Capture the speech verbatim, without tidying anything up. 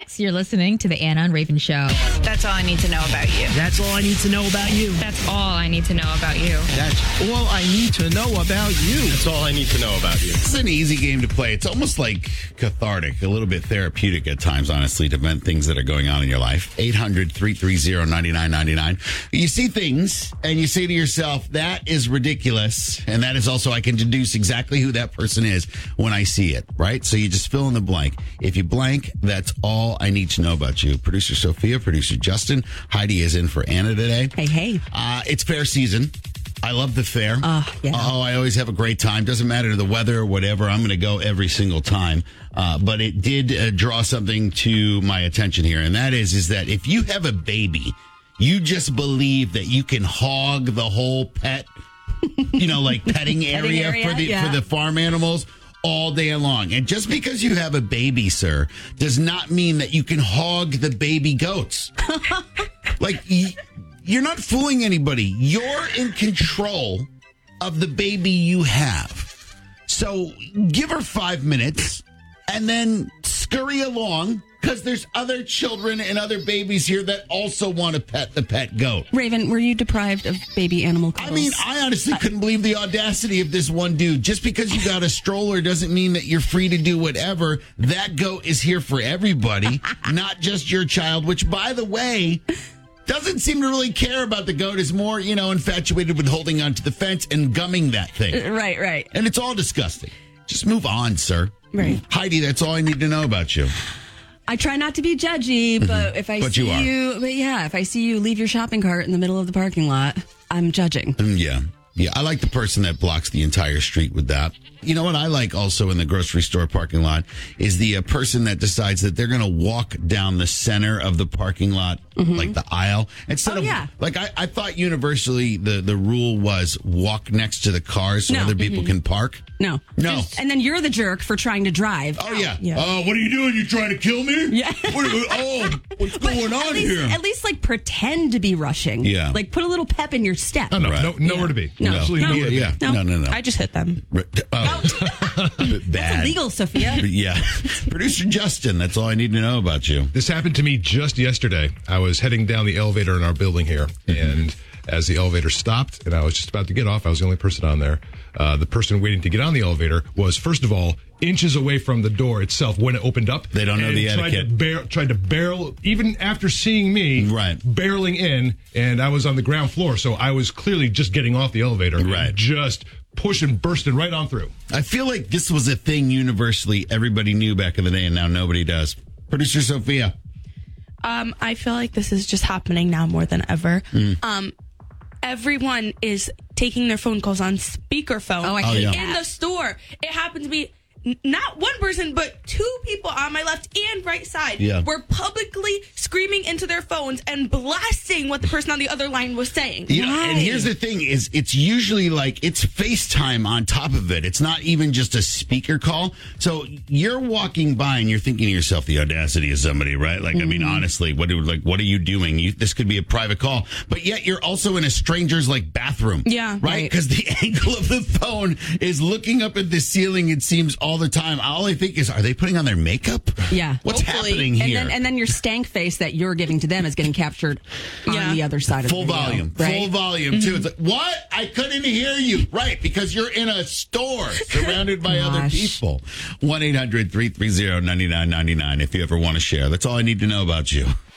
Yes, you're listening to the Anna and Raven Show. That's all I need to know about you. That's all I need to know about you. That's all I need to know about you. That's all I need to know about you. That's all I need to know about you. It's an easy game to play. It's almost like cathartic, a little bit therapeutic at times, honestly, to vent things that are going on in your life. eight hundred, three three zero, nine nine nine nine. You see things and you say to yourself, that is ridiculous. And that is also, I can deduce exactly who that person is when I see it, right? So you just fill in the blank. If you blank, that's all I need to know about you. Producer Sophia, producer Justin. Heidi is in for Anna today. Hey, hey. Uh, it's fair season. I love the fair. Uh, yeah. Oh, I always have a great time. Doesn't matter the weather or whatever. I'm going to go every single time. Uh, but it did uh, draw something to my attention here. And that is, is that if you have a baby, you just believe that you can hog the whole pet, you know, like petting area, area for the yeah. for the farm animals all day long. And just because you have a baby, sir, does not mean that you can hog the baby goats. Like, y- you're not fooling anybody. You're in control of the baby you have. So give her five minutes and then scurry along, because there's other children and other babies here that also want to pet the pet goat. Raven, were you deprived of baby animal cuddles? I mean, I honestly couldn't believe the audacity of this one dude. Just because you got a stroller doesn't mean that you're free to do whatever. That goat is here for everybody, not just your child, which, by the way, doesn't seem to really care about the goat. Is more, you know, infatuated with holding onto the fence and gumming that thing. Right, right. And it's all disgusting. Just move on, sir. Right. Heidi, that's all I need to know about you. I try not to be judgy, but if I But see you are. you, but yeah, if I see you leave your shopping cart in the middle of the parking lot, I'm judging. Mm, yeah. Yeah, I like the person that blocks the entire street with that. You know what I like also in the grocery store parking lot is the uh, person that decides that they're going to walk down the center of the parking lot, mm-hmm. like the aisle. Instead Oh, of, yeah. like, I, I thought universally the, the rule was walk next to the cars so No. other people Mm-hmm. can park. No. No. Just- and then you're the jerk for trying to drive. Oh, yeah. Yeah. Oh, what are you doing? You trying to kill me? Yeah. What are, oh, what's going on at least, here? At least, like, pretend to be rushing. Yeah. Like, put a little pep in your step. Oh, no, Right. no, nowhere Yeah. to be. No. Absolutely No. nowhere Yeah, to be. yeah. No, no, no. I just hit them. Oh. Bad. Illegal, Sophia. Yeah. Producer Justin, that's all I need to know about you. This happened to me just yesterday. I was heading down the elevator in our building here, and as the elevator stopped and I was just about to get off, I was the only person on there. Uh, the person waiting to get on the elevator was, first of all, inches away from the door itself when it opened up. They don't know and the tried etiquette. To bar- tried to barrel, even after seeing me, Right. barreling in, and I was on the ground floor, so I was clearly just getting off the elevator. and Right. Just pushing, bursting right on through. I feel like this was a thing universally everybody knew back in the day, and now nobody does. Producer Sophia. Um, I feel like this is just happening now more than ever. Mm. Um, everyone is taking their phone calls on speakerphone Oh, I Oh, hate yeah. in that. the store. It happened to be n- not one person, but two people on my left and right side Yeah. were publicly screaming into their phones and blasting what the person on the other line was saying. You know, and here's the thing is it's usually like it's FaceTime on top of it. It's not even just a speaker call. So you're walking by and you're thinking to yourself, the audacity of somebody, right? Like, I mean, honestly, what do, like, what are you doing? You, this could be a private call, but yet you're also in a stranger's like bathroom. Yeah. Right? Right. Because the angle of the phone is looking up at the ceiling, it seems, all the time. All I think is, are they putting on their makeup? Yeah. What's Hopefully. happening And here? then, and then your stank face that you're giving to them is getting captured on Yeah. the other side of Full the video, volume, right? full volume too. It's like, what? I couldn't hear you. Right, because you're in a store surrounded by other Gosh. people. one eight hundred three three zero nine nine nine nine if you ever want to share. That's all I need to know about you.